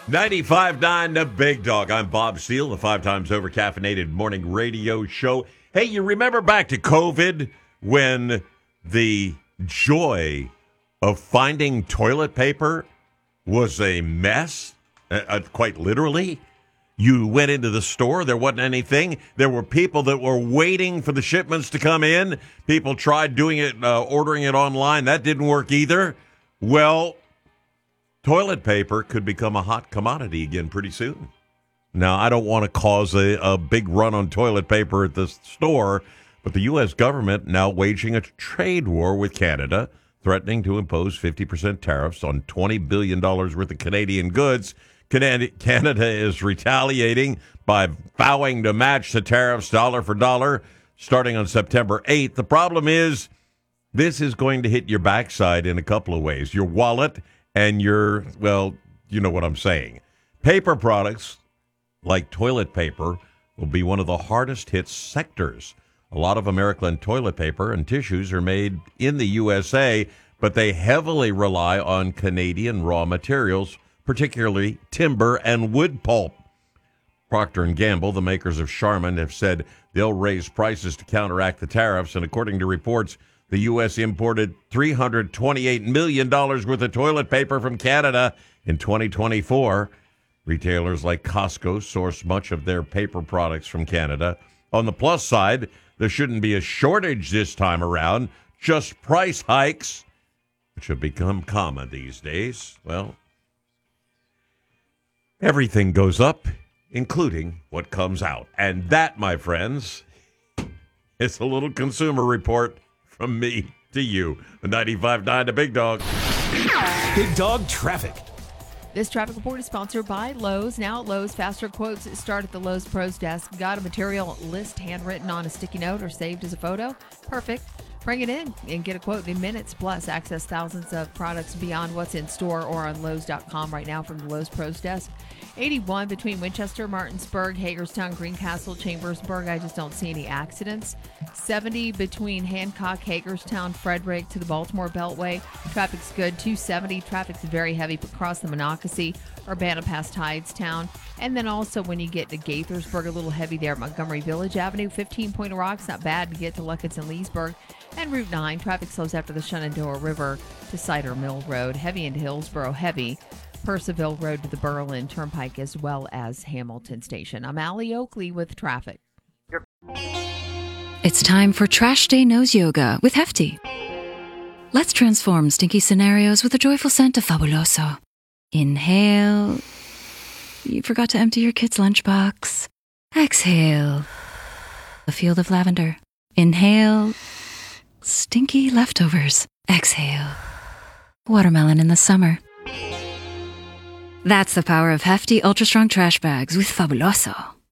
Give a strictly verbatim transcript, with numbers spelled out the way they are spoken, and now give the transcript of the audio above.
ninety-five point nine The Big Dog. I'm Bob Steele, the five times over caffeinated morning radio show. Hey, you remember back to COVID when the joy of finding toilet paper was a mess? Uh, uh, quite literally. You went into the store, there wasn't anything. There were people that were waiting for the shipments to come in. People tried doing it, uh, ordering it online. That didn't work either. Well, toilet paper could become a hot commodity again pretty soon. Now, I don't want to cause a, a big run on toilet paper at the store, but the U S government now waging a trade war with Canada, threatening to impose fifty percent tariffs on twenty billion dollars worth of Canadian goods. Canada is retaliating by vowing to match the tariffs dollar for dollar starting on September eighth. The problem is this is going to hit your backside in a couple of ways. Your wallet and your, well, you know what I'm saying. Paper products like toilet paper will be one of the hardest hit sectors. A lot of American toilet paper and tissues are made in the U S A, but they heavily rely on Canadian raw materials, particularly timber and wood pulp. Procter and Gamble, the makers of Charmin, have said they'll raise prices to counteract the tariffs, and according to reports, the U S imported three hundred twenty-eight million dollars worth of toilet paper from Canada in twenty twenty-four. Retailers like Costco source much of their paper products from Canada. On the plus side, there shouldn't be a shortage this time around, just price hikes, which have become common these days. Well, everything goes up, including what comes out. And that, my friends, is a little consumer report from me to you. The ninety-five point nine The Big Dog. Big Dog Traffic. This traffic report is sponsored by Lowe's. Now at Lowe's, faster quotes start at the Lowe's Pros Desk. Got a material list handwritten on a sticky note or saved as a photo? Perfect. Bring it in and get a quote in minutes. Plus, access thousands of products beyond what's in store or on Lowe's dot com right now from the Lowe's Pros Desk. eighty-one between Winchester, Martinsburg, Hagerstown, Greencastle, Chambersburg. I just don't see any accidents. seventy between Hancock, Hagerstown, Frederick to the Baltimore Beltway. Traffic's good. two seventy. Traffic's very heavy across the Monocacy, Urbana past Hydestown. And then also when you get to Gaithersburg, a little heavy there at Montgomery Village Avenue. fifteen Point Rocks, not bad to get to Luckett's and Leesburg. And Route nine, traffic slows after the Shenandoah River to Cider Mill Road. Heavy into Hillsboro, heavy. Percival Road to the Berlin Turnpike as well as Hamilton Station. I'm Allie Oakley with traffic. It's time for Trash Day Nose Yoga with Hefty. Let's transform stinky scenarios with a joyful scent of Fabuloso. Inhale. You forgot to empty your kid's lunchbox. Exhale. A field of lavender. Inhale. Stinky leftovers. Exhale. Watermelon in the summer. That's the power of Hefty Ultra Strong Trash Bags with Fabuloso.